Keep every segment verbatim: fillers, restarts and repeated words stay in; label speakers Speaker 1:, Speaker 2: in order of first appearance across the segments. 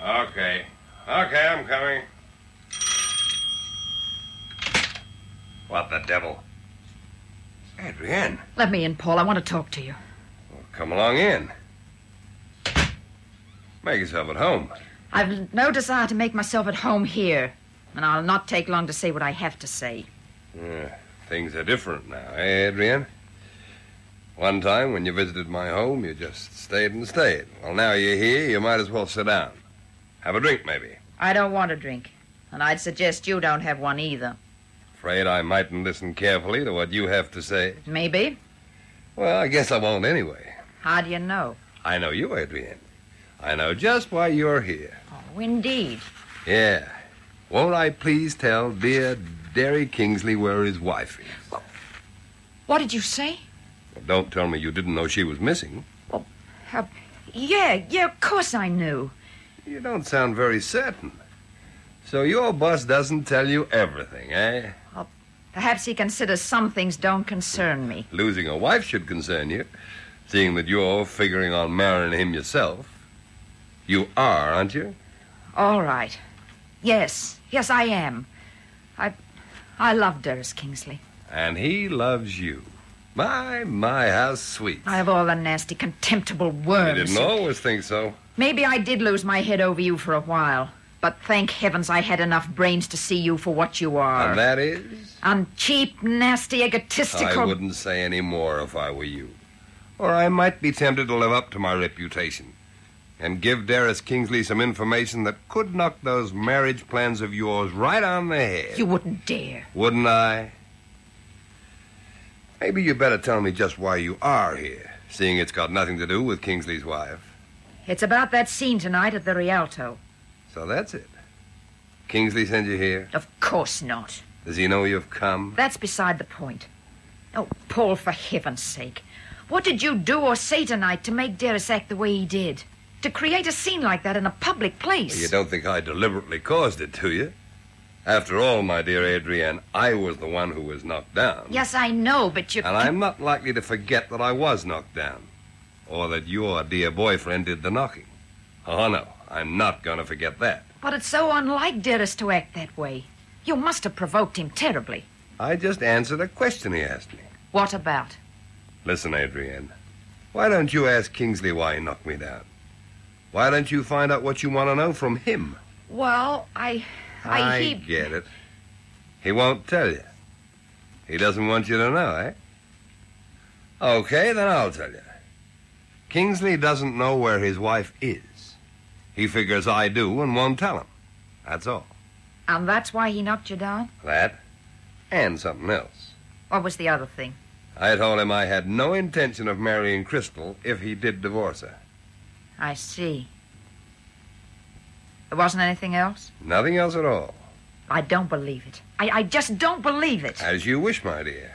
Speaker 1: Okay. Okay, I'm coming. What the devil? Adrienne.
Speaker 2: Let me in, Paul. I want to talk to you.
Speaker 1: Well, come along in. Make yourself at home.
Speaker 2: I've no desire to make myself at home here, and I'll not take long to say what I have to say.
Speaker 1: Yeah, things are different now, eh, Adrienne? One time when you visited my home, you just stayed and stayed. Well, now you're here, you might as well sit down. Have a drink, maybe.
Speaker 2: I don't want a drink, and I'd suggest you don't have one either.
Speaker 1: Afraid I mightn't listen carefully to what you have to say.
Speaker 2: Maybe.
Speaker 1: Well, I guess I won't anyway.
Speaker 2: How do you know?
Speaker 1: I know you, Adrienne. I know just why you're here.
Speaker 2: Oh, indeed.
Speaker 1: Yeah. Won't I please tell dear Derry Kingsley where his wife is?
Speaker 2: Well, what did you say?
Speaker 1: Well, don't tell me you didn't know she was missing.
Speaker 2: Well, uh, yeah, yeah, of course I knew.
Speaker 1: You don't sound very certain. So your boss doesn't tell you everything, eh?
Speaker 2: Well, perhaps he considers some things don't concern me.
Speaker 1: Losing a wife should concern you, seeing that you're figuring on marrying him yourself. You are, aren't you?
Speaker 2: All right. Yes, yes, I am. I I love Derris Kingsley.
Speaker 1: And he loves you. My, my, how sweet.
Speaker 2: I have all the nasty, contemptible worms.
Speaker 1: You didn't always think so.
Speaker 2: Maybe I did lose my head over you for a while, but thank heavens I had enough brains to see you for what you are.
Speaker 1: And that is?
Speaker 2: And cheap, nasty, egotistical...
Speaker 1: I wouldn't say any more if I were you. Or I might be tempted to live up to my reputation and give Derris Kingsley some information that could knock those marriage plans of yours right on the head.
Speaker 2: You wouldn't dare.
Speaker 1: Wouldn't I? Maybe you better tell me just why you are here, seeing it's got nothing to do with Kingsley's wife.
Speaker 2: It's about that scene tonight at the Rialto.
Speaker 1: So that's it. Kingsley sent you here?
Speaker 2: Of course not.
Speaker 1: Does he know you've come?
Speaker 2: That's beside the point. Oh, Paul, for heaven's sake. What did you do or say tonight to make Derris act the way he did? To create a scene like that in a public place?
Speaker 1: Well, you don't think I deliberately caused it, do you? After all, my dear Adrienne, I was the one who was knocked down.
Speaker 2: Yes, I know, but you...
Speaker 1: And I'm not likely to forget that I was knocked down. Or that your dear boyfriend did the knocking. Oh, no, I'm not going to forget that.
Speaker 2: But it's so unlike Derris to act that way. You must have provoked him terribly.
Speaker 1: I just answered a question he asked me.
Speaker 2: What about?
Speaker 1: Listen, Adrienne, why don't you ask Kingsley why he knocked me down? Why don't you find out what you want to know from him?
Speaker 2: Well, I... I,
Speaker 1: I
Speaker 2: he...
Speaker 1: get it. He won't tell you. He doesn't want you to know, eh? Okay, then I'll tell you. Kingsley doesn't know where his wife is. He figures I do and won't tell him. That's all.
Speaker 2: And that's why he knocked you down?
Speaker 1: That and something else.
Speaker 2: What was the other thing?
Speaker 1: I told him I had no intention of marrying Crystal if he did divorce her.
Speaker 2: I see. There wasn't anything else?
Speaker 1: Nothing else at all.
Speaker 2: I don't believe it. I, I just don't believe it.
Speaker 1: As you wish, my dear.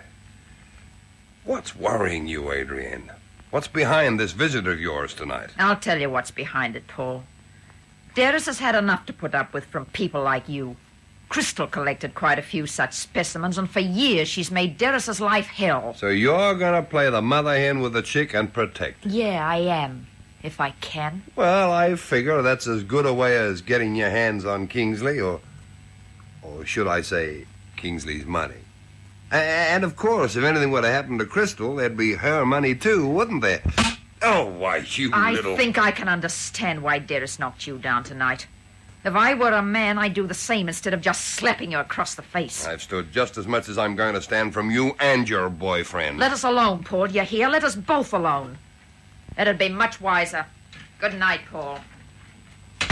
Speaker 1: What's worrying you, Adrienne? What's behind this visit of yours tonight?
Speaker 2: I'll tell you what's behind it, Paul. Derris has had enough to put up with from people like you. Crystal collected quite a few such specimens, and for years she's made Derris's life hell.
Speaker 1: So you're going to play the mother hen with the chick and protect her?
Speaker 2: Yeah, I am. If I can.
Speaker 1: Well, I figure that's as good a way as getting your hands on Kingsley, or, or should I say, Kingsley's money. And, of course, if anything were to happen to Crystal, there'd be her money, too, wouldn't there? Oh, why, you
Speaker 2: I
Speaker 1: little...
Speaker 2: I think I can understand why Derris knocked you down tonight. If I were a man, I'd do the same instead of just slapping you across the face.
Speaker 1: I've stood just as much as I'm going to stand from you and your boyfriend.
Speaker 2: Let us alone, Paul. You hear? Let us both alone. That'd be much wiser. Good night, Paul.